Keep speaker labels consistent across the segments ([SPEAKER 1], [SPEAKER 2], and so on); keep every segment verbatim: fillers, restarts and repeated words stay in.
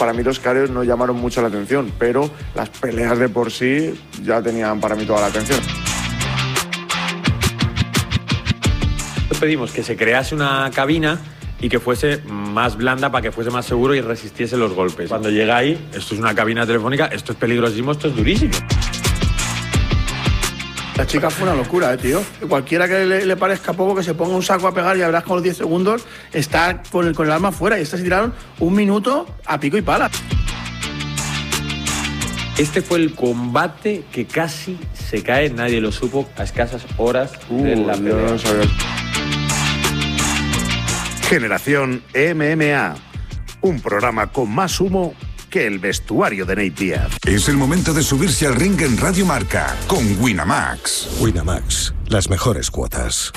[SPEAKER 1] para mí los careos no llamaron mucho la atención, pero las peleas de por sí ya tenían para mí toda la atención.
[SPEAKER 2] Pedimos que se crease una cabina y que fuese más blanda para que fuese más seguro y resistiese los golpes. Cuando llega ahí, esto es una cabina telefónica, esto es peligrosísimo, esto es durísimo.
[SPEAKER 3] La chica fue una locura, eh, tío. Cualquiera que le, le parezca poco, que se ponga un saco a pegar y verás con los diez segundos está con el, con el alma afuera. Y estas se tiraron un minuto a pico y pala.
[SPEAKER 2] Este fue el combate que casi se cae, nadie lo supo, a escasas horas uh, de la pelea. No sabía.
[SPEAKER 4] Generación M M A, un programa con más humo que el vestuario de Nate Diaz.
[SPEAKER 5] Es el momento de subirse al ring en Radio Marca con Winamax.
[SPEAKER 6] Winamax, las mejores cuotas.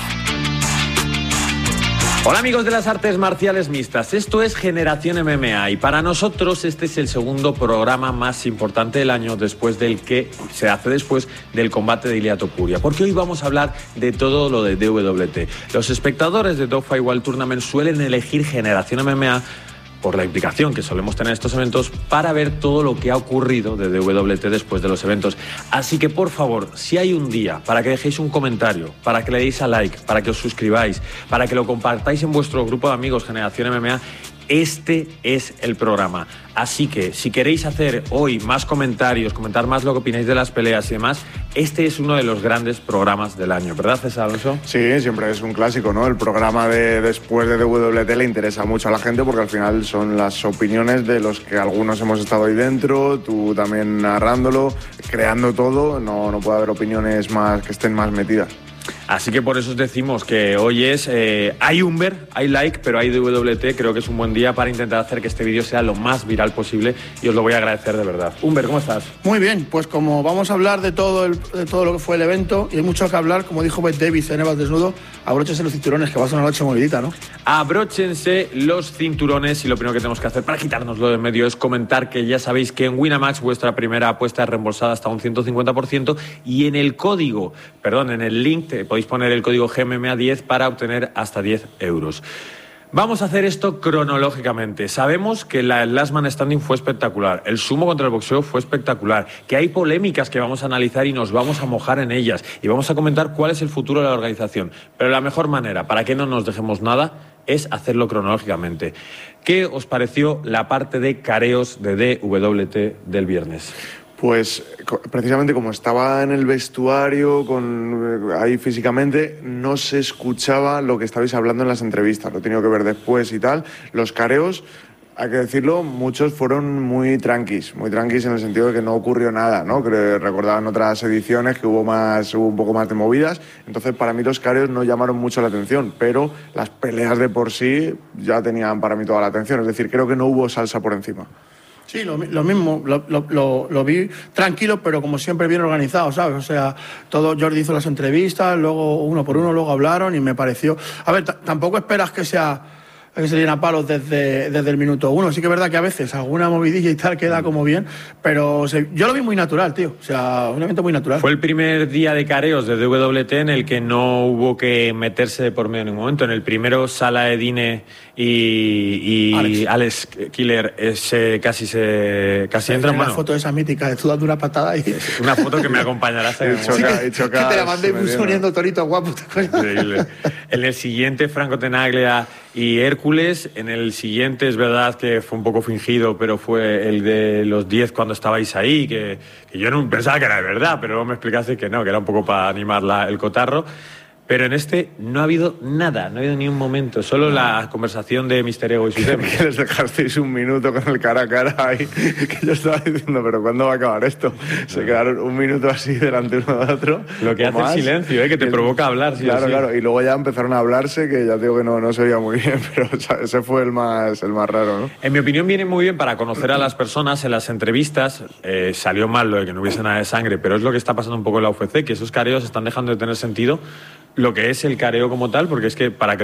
[SPEAKER 2] Hola amigos de las artes marciales mixtas, esto es Generación M M A y para nosotros este es el segundo programa más importante del año después del que se hace después del combate de Ilia Topuria, porque hoy vamos a hablar de todo lo de D W T. Los espectadores de Dogfight World Tournament suelen elegir Generación M M A por la implicación que solemos tener en estos eventos para ver todo lo que ha ocurrido de D W T después de los eventos. Así que por favor, si hay un día para que dejéis un comentario, para que le deis a like, para que os suscribáis, para que lo compartáis en vuestro grupo de amigos Generación M M A, este es el programa. Así que si queréis hacer hoy más comentarios, comentar más lo que opináis de las peleas y demás, este es uno de los grandes programas del año, ¿verdad, César Alonso?
[SPEAKER 1] Sí, siempre es un clásico, ¿no? El programa de después de D W T le interesa mucho a la gente porque al final son las opiniones de los que algunos hemos estado ahí dentro, tú también narrándolo, creando todo, no, no puede haber opiniones más que estén más metidas.
[SPEAKER 2] Así que por eso os decimos que hoy es, eh, hay Humber, hay like, pero hay D W T, creo que es un buen día para intentar hacer que este vídeo sea lo más viral posible y os lo voy a agradecer de verdad. Humber, ¿cómo estás?
[SPEAKER 3] Muy bien, pues como vamos a hablar de todo, el, de todo lo que fue el evento y hay mucho que hablar, como dijo Beth Davis en Evas Desnudo, abróchense los cinturones que va a ser una noche movidita, ¿no?
[SPEAKER 2] Abróchense los cinturones y lo primero que tenemos que hacer para quitárnoslo de medio es comentar que ya sabéis que en Winamax vuestra primera apuesta es reembolsada hasta un ciento cincuenta por ciento y en el código, perdón, en el link te podéis poner el código G M M A diez para obtener hasta diez euros. Vamos a hacer esto cronológicamente. Sabemos que la, el Last Man Standing fue espectacular, el sumo contra el boxeo fue espectacular, que hay polémicas que vamos a analizar y nos vamos a mojar en ellas y vamos a comentar cuál es el futuro de la organización. Pero la mejor manera, para que no nos dejemos nada, es hacerlo cronológicamente. ¿Qué os pareció la parte de careos de D W T del viernes?
[SPEAKER 1] Pues precisamente como estaba en el vestuario, con ahí físicamente, no se escuchaba lo que estabais hablando en las entrevistas. Lo he tenido que ver después y tal. Los careos, hay que decirlo, muchos fueron muy tranquis, muy tranquis en el sentido de que no ocurrió nada, ¿no? Que recordaban otras ediciones que hubo más, hubo un poco más de movidas. Entonces, para mí los careos no llamaron mucho la atención, pero las peleas de por sí ya tenían para mí toda la atención. Es decir, creo que no hubo salsa por encima.
[SPEAKER 3] Sí, lo, lo mismo, lo, lo, lo, lo vi tranquilo, pero como siempre bien organizado, ¿sabes? O sea, todo Jordi hizo las entrevistas, luego uno por uno, luego hablaron y me pareció... A ver, tampoco esperas que sea... que se llena palos desde, desde el minuto uno. Sí que es verdad que a veces alguna movidilla y tal queda como bien, pero se, yo lo vi muy natural, tío. O sea, un evento muy natural.
[SPEAKER 2] Fue el primer día de careos de D W T en el que no hubo que meterse de por medio en ningún momento. En el primero, Salah Eddine y, y Alex. Alex Killer ese, casi se casi entran.
[SPEAKER 3] Una
[SPEAKER 2] bueno,
[SPEAKER 3] foto de esa mítica de tú dando una patada y...
[SPEAKER 2] Una foto que me acompañará.
[SPEAKER 1] y choca, y choca,
[SPEAKER 3] que te la mandé poniendo torito guapo.
[SPEAKER 2] Increíble. En el siguiente, Franco Tenaglia y Hércules. En el siguiente es verdad que fue un poco fingido, pero fue el de los diez cuando estabais ahí, que, que yo no pensaba que era de verdad, pero luego me explicaste que no, que era un poco para animar la, el cotarro. Pero en este no ha habido nada, no ha habido ni un momento, solo la conversación de Mister Ego y su tema.
[SPEAKER 1] Que les dejasteis un minuto con el cara a cara ahí, que yo estaba diciendo, pero ¿cuándo va a acabar esto? Se quedaron un minuto así delante uno de otro.
[SPEAKER 2] Lo que hace más. El silencio, ¿eh? Que te provoca hablar. Sí,
[SPEAKER 1] claro,
[SPEAKER 2] sí.
[SPEAKER 1] claro, y luego ya empezaron a hablarse, que ya digo que no, no se oía muy bien, pero o sea, ese fue el más, el más raro, ¿no?
[SPEAKER 2] En mi opinión viene muy bien para conocer a las personas. En las entrevistas eh, salió mal lo de que no hubiese nada de sangre, pero es lo que está pasando un poco en la U F C, que esos careos están dejando de tener sentido, lo que es el careo como tal, porque es que para que